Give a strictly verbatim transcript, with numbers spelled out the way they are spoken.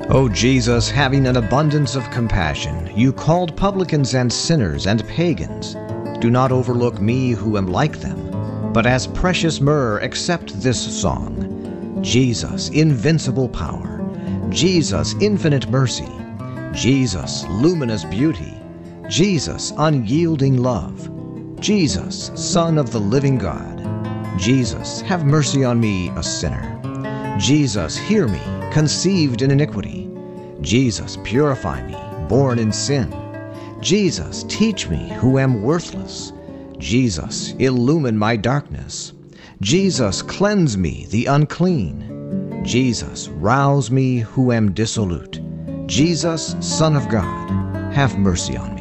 O Jesus, having an abundance of compassion, you called publicans and sinners and pagans. Do not overlook me who am like them, but as precious myrrh accept this song. Jesus, invincible power. Jesus, infinite mercy. Jesus, luminous beauty. Jesus, unyielding love. Jesus, Son of the living God. Jesus, have mercy on me, a sinner. Jesus, hear me, conceived in iniquity. Jesus, purify me, born in sin. Jesus, teach me who am worthless. Jesus, illumine my darkness. Jesus, cleanse me, the unclean. Jesus, rouse me who am dissolute. Jesus, Son of God, have mercy on me.